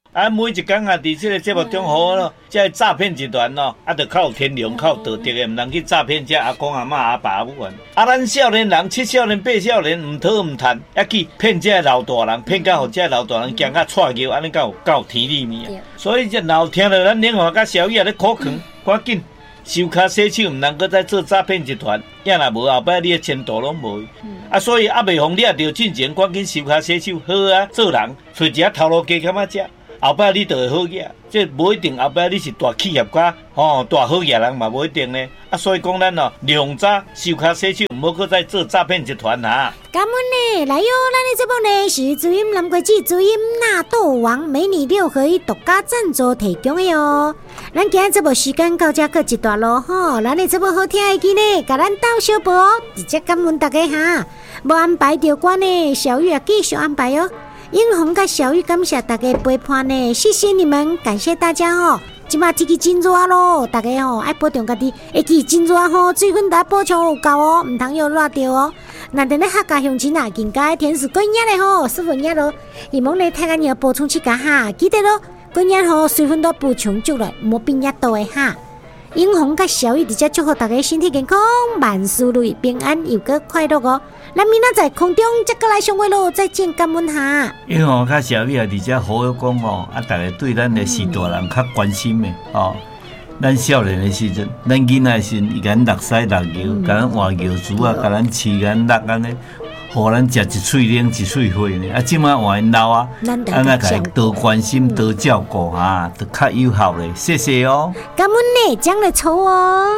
每一天啊，伫这个节目中好咯，这诈骗集团咯，就较有天良、较有道德的，唔通去诈骗这阿公阿嬷阿爸阿母啊。咱少年人、7少年、8少年，唔讨唔趁，还去骗这老大人，骗到互这老大人惊甲踹叫，安尼够体力面啊。所以这老听到咱领导甲小玉咧苦劝，赶紧收卡洗手，唔通搁再做诈骗集团，也若无后摆你的前途拢无。所以未互掠着进前，赶紧收卡洗手，好啊，做人找一下头路加减仔食。后摆你就会好嘢，这无一定后摆你是大企业家，大好嘢人嘛无一定呢。所以讲咱量早收卡洗手，唔好搁再做诈骗集团啊。 感恩呢，来哟，咱的节目呢是主音南国际主音纳豆王美女6合一独家赞助提供的哦。咱今日节目时间到这告一段落吼，咱的节目好听的记呢，甲咱斗小报哦，直接感恩大家哈。无安排着关呢，小玉也继续安排哦。英红甲小玉感谢大家陪伴呢，谢谢你们，感谢大家哦。今嘛天气真热咯，大家爱保重家己。会记真热吼，水分大补充有够哦，唔通又热着哦。那等咧客家乡亲啊，更加甜食过热咧吼，师傅热咯。希望你太干要补充起家哈，记得咯，过热吼水分都补充足了，莫变热到的哈。英红甲小玉直接祝福大家身体健康，万事如意，平安又个快乐哦。咱明仔在空中再过来相会咯，再见，感恩下。 英红甲小玉啊，而且好有讲大家对咱的时大人较关心的咱少年的时阵，咱囡仔时伊甲咱落屎落尿，甲咱换尿珠啊，甲咱饲咱落安尼，互咱食一喙奶一喙血呢。即摆换因老啊，咱甲伊多关心多照顾哈，就较有效咧。谢谢哦。 感恩呢，奖励抽哦。